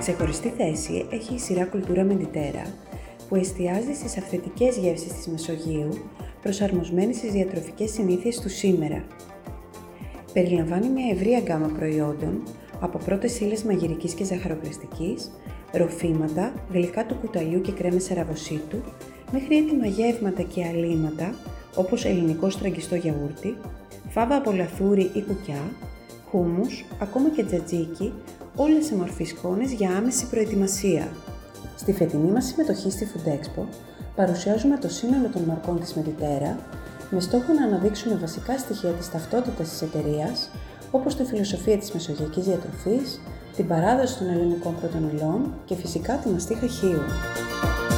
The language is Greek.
Ξεχωριστή θέση έχει η σειρά Κουλτούρα Μεντιτέρα, που εστιάζει στις αυθεντικές γεύσεις της Μεσογείου, προσαρμοσμένες στις διατροφικές συνήθειες του σήμερα. Περιλαμβάνει μια ευρεία γκάμα προϊόντων, από πρώτες ύλες μαγειρικής και ζαχαροπλαστικής, ροφήματα, γλυκά του κουταλιού και κρέμες αραβοσίτου, μέχρι έτοιμα γεύματα και αλήματα, όπως ελληνικό στραγγιστό γιαούρτι, φάβα από λαθούρι ή κουκιά, χούμους, ακόμα και τζατζίκι, όλες σε μορφή σκόνες για άμεση προετοιμασία. Στη φετινή μας συμμετοχή στη Food Expo παρουσιάζουμε το σύνολο των μαρκών της Μεντιτέρα με στόχο να αναδείξουμε βασικά στοιχεία της ταυτότητας της εταιρείας, όπως τη φιλοσοφία της μεσογειακής διατροφής, την παράδοση των ελληνικών πρώτων υλών και φυσικά τη μαστίχα χείου.